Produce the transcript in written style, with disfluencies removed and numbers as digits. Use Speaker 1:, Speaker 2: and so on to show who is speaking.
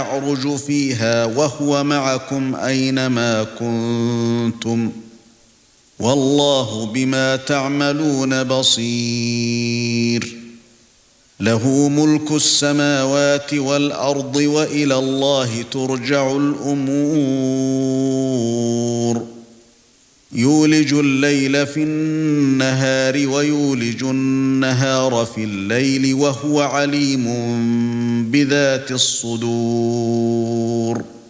Speaker 1: يعرج فيها وهو معكم أينما كنتم والله بما تعملون بصير له ملك السماوات والأرض وإلى الله ترجع الأمور يولج الليل في النهار ويولج النهار في الليل وهو عليم بذات الصدور